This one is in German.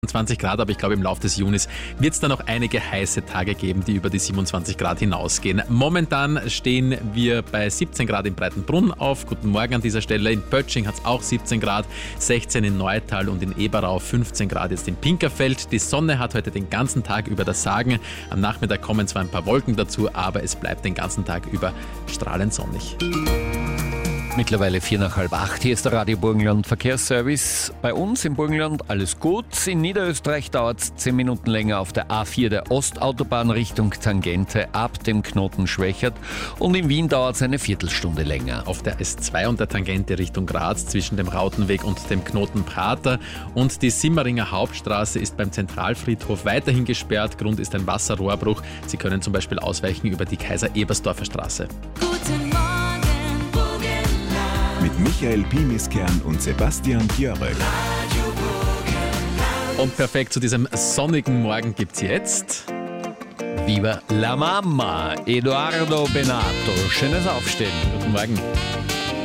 20 Grad, aber ich glaube, im Laufe des Junis wird es dann noch einige heiße Tage geben, die über die 27 Grad hinausgehen. Momentan stehen wir bei 17 Grad in Breitenbrunn auf. Guten Morgen an dieser Stelle. In Pötsching hat es auch 17 Grad, 16 in Neutal und in Eberau, 15 Grad jetzt in Pinkerfeld. Die Sonne hat heute den ganzen Tag über das Sagen. Am Nachmittag kommen zwar ein paar Wolken dazu, aber es bleibt den ganzen Tag über strahlend sonnig. Mittlerweile 7:45. Hier ist der Radio Burgenland Verkehrsservice. Bei uns im Burgenland alles gut. In Niederösterreich dauert es 10 Minuten länger auf der A4 der Ostautobahn Richtung Tangente ab dem Knoten Schwächert. Und in Wien dauert es eine Viertelstunde länger. Auf der S2 und der Tangente Richtung Graz zwischen dem Rautenweg und dem Knoten Prater. Und die Simmeringer Hauptstraße ist beim Zentralfriedhof weiterhin gesperrt. Grund ist ein Wasserrohrbruch. Sie können zum Beispiel ausweichen über die Kaiser-Ebersdorfer Straße. Guten Morgen, Mit Michael Pimiskern und Sebastian Gierek. Und perfekt zu diesem sonnigen Morgen gibt's jetzt Viva la Mama, Edoardo Benato. Schönes Aufstehen. Guten Morgen.